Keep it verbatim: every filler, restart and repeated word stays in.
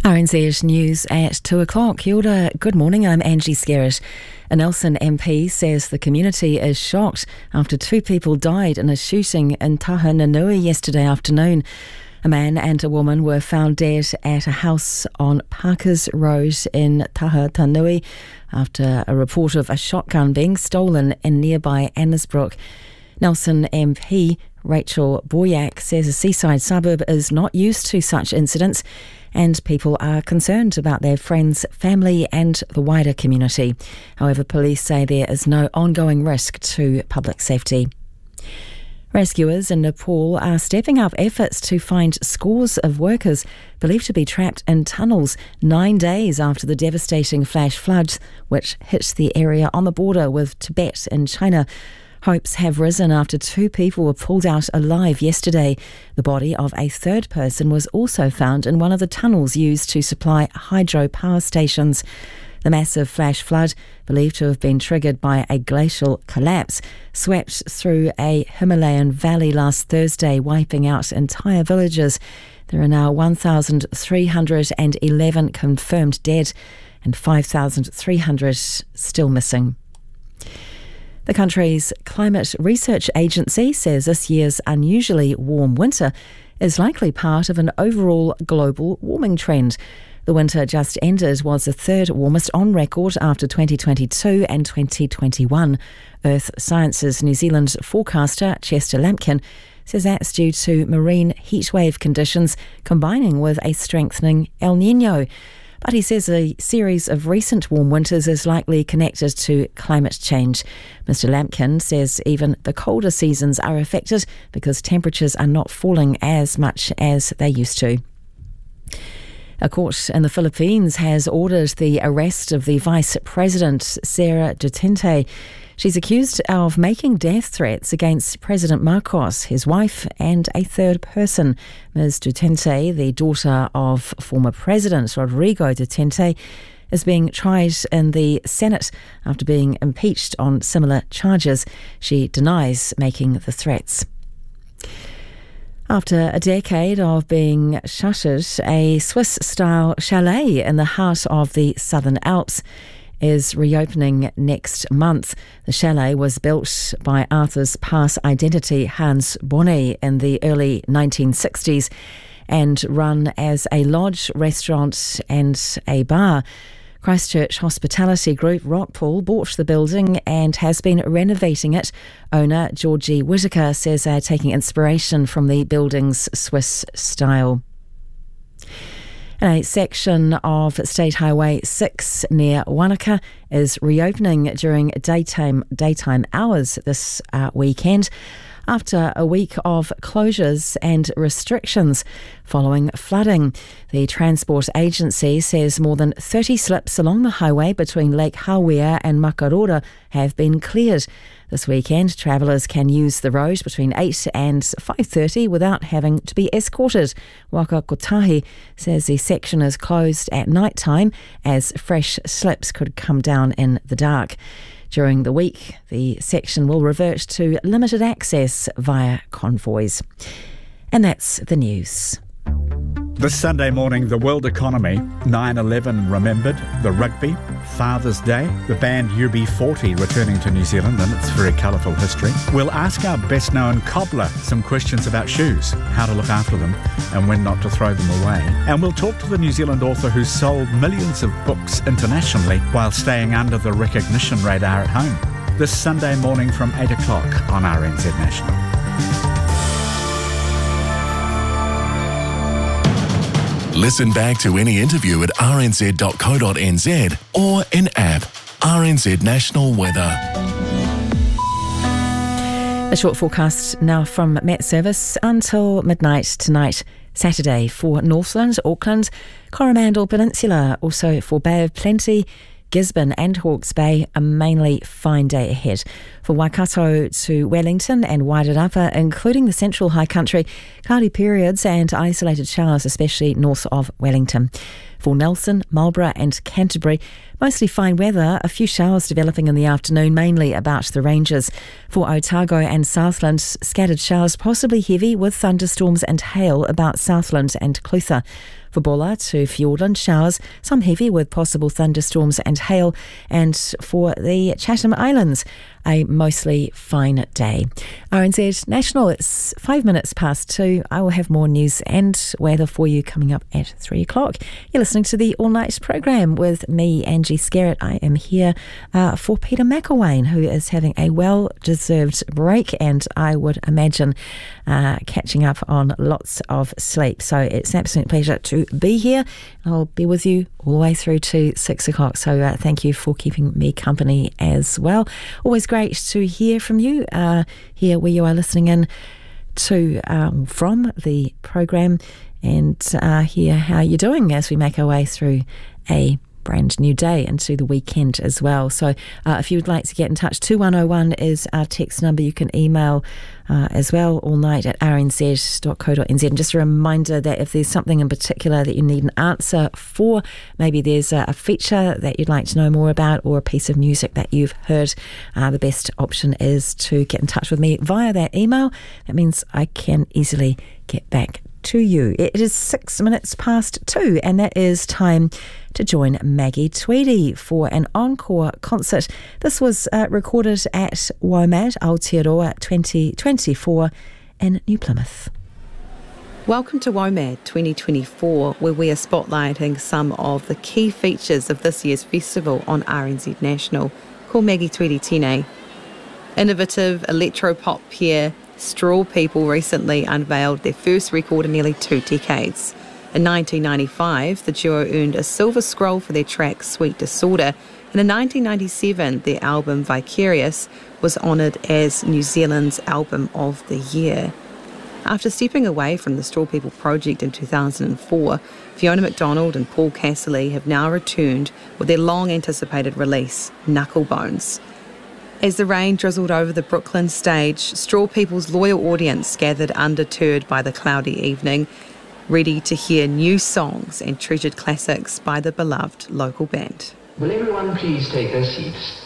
R N Z News at two o'clock. Kia ora, good morning, I'm Angie Skerritt. A Nelson M P says the community is shocked after two people died in a shooting in Tahananui yesterday afternoon. A man and a woman were found dead at a house on Parkers Road in Tahananui after a report of a shotgun being stolen in nearby Annesbrook. Nelson M P Rachel Boyack says a seaside suburb is not used to such incidents and people are concerned about their friends, family and the wider community. However, police say there is no ongoing risk to public safety. Rescuers in Nepal are stepping up efforts to find scores of workers believed to be trapped in tunnels nine days after the devastating flash floods which hit the area on the border with Tibet in China. Hopes have risen after two people were pulled out alive yesterday. The body of a third person was also found in one of the tunnels used to supply hydro power stations. The massive flash flood, believed to have been triggered by a glacial collapse, swept through a Himalayan valley last Thursday, wiping out entire villages. There are now one thousand three hundred eleven confirmed dead and five thousand three hundred still missing. The country's climate research agency says this year's unusually warm winter is likely part of an overall global warming trend. The winter just ended was the third warmest on record after twenty twenty-two and twenty twenty-one. Earth Science's New Zealand forecaster Chester Lampkin says that's due to marine heatwave conditions combining with a strengthening El Niño. But he says a series of recent warm winters is likely connected to climate change. Mister Lampkin says even the colder seasons are affected because temperatures are not falling as much as they used to. A court in the Philippines has ordered the arrest of the Vice President, Sara Duterte. She's accused of making death threats against President Marcos, his wife and a third person. Miz Duterte, the daughter of former President Rodrigo Duterte, is being tried in the Senate after being impeached on similar charges. She denies making the threats. After a decade of being shuttered, a Swiss-style chalet in the heart of the Southern Alps is reopening next month. The chalet was built by Arthur's Pass identity Hans Bonnet in the early nineteen sixties and run as a lodge, restaurant and a bar. Christchurch hospitality group Rockpool bought the building and has been renovating it. Owner Georgie Whitaker says they're taking inspiration from the building's Swiss style. A section of State Highway six near Wanaka is reopening during daytime daytime hours this uh, weekend after a week of closures and restrictions following flooding. The Transport Agency says more than thirty slips along the highway between Lake Hawea and Makarora have been cleared. This weekend, travellers can use the road between eight and five thirty without having to be escorted. Waka Kotahi says the section is closed at night time as fresh slips could come down in the dark. During the week, the section will revert to limited access via convoys. And that's the news. This Sunday morning, the world economy, nine eleven remembered, the rugby, Father's Day, the band U B forty returning to New Zealand and its very colourful history. We'll ask our best-known cobbler some questions about shoes, how to look after them and when not to throw them away. And we'll talk to the New Zealand author who sold millions of books internationally while staying under the recognition radar at home. This Sunday morning from eight o'clock on R N Z National. Listen back to any interview at r n z dot co dot n z or in app. R N Z National Weather. A short forecast now from Met Service until midnight tonight, Saturday for Northland, Auckland, Coromandel Peninsula, also for Bay of Plenty, Gisborne and Hawke's Bay, a mainly fine day ahead. For Waikato to Wellington and Wairarapa, including the central high country, cloudy periods and isolated showers, especially north of Wellington. For Nelson, Marlborough and Canterbury, mostly fine weather, a few showers developing in the afternoon, mainly about the ranges. For Otago and Southland, scattered showers, possibly heavy with thunderstorms and hail about Southland and Clutha. For Bulla to Fiordland, showers, some heavy with possible thunderstorms and hail. And for the Chatham Islands, a mostly fine day. R N Z National, it's five minutes past two. I will have more news and weather for you coming up at three o'clock. You're listening to the All Night programme with me, Angie Skerritt. I am here uh, for Peter McElwain, who is having a well-deserved break, and I would imagine uh, catching up on lots of sleep. So it's an absolute pleasure to be here. I'll be with you all the way through to six o'clock. So uh, thank you for keeping me company as well. Always great to hear from you, uh, here where you are listening in to um, from the programme, and uh, hear how you're doing as we make our way through a brand new day into the weekend as well. So uh, if you would like to get in touch, two one oh one is our text number. You can email uh, as well, all night at r n z dot co dot n z. And just a reminder that if there's something in particular that you need an answer for, maybe there's a, a feature that you'd like to know more about, or a piece of music that you've heard, uh, the best option is to get in touch with me via that email. That means I can easily get back to you. It is six minutes past two, and that is time to join Maggie Tweedy for an encore concert. This was uh, recorded at WOMAD Aotearoa twenty twenty-four in New Plymouth. Welcome to WOMAD twenty twenty-four, where we are spotlighting some of the key features of this year's festival on R N Z National. Ko Maggie Tweedy tēnei. Innovative electro-pop pair Straw People recently unveiled their first record in nearly two decades. In nineteen ninety-five, the duo earned a Silver Scroll for their track Sweet Disorder, and in nineteen ninety-seven, their album Vicarious was honoured as New Zealand's Album of the Year. After stepping away from the Straw People project in two thousand four, Fiona McDonald and Paul Casserly have now returned with their long-anticipated release, Knucklebones. As the rain drizzled over the Brooklyn stage, Straw People's loyal audience gathered undeterred by the cloudy evening, ready to hear new songs and treasured classics by the beloved local band. Will everyone please take their seats?